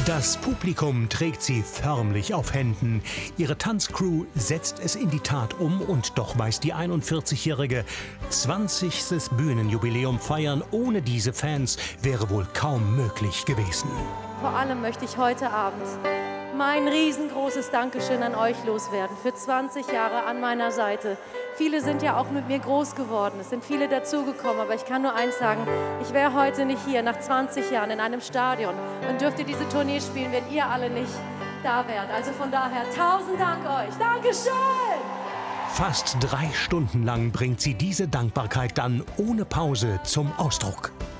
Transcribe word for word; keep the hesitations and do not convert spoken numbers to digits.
Das Publikum trägt sie förmlich auf Händen. Ihre Tanzcrew setzt es in die Tat um und doch weiß die einundvierzigjährige zwanzigstes Bühnenjubiläum feiern ohne diese Fans wäre wohl kaum möglich gewesen. Vor allem möchte ich heute Abend mein riesengroßes Dankeschön an euch loswerden für zwanzig Jahre an meiner Seite. Viele sind ja auch mit mir groß geworden, es sind viele dazugekommen, aber ich kann nur eins sagen, ich wäre heute nicht hier nach zwanzig Jahren in einem Stadion und dürfte diese Tournee spielen, wenn ihr alle nicht da wärt. Also von daher tausend Dank euch. Dankeschön! Fast drei Stunden lang bringt sie diese Dankbarkeit dann ohne Pause zum Ausdruck.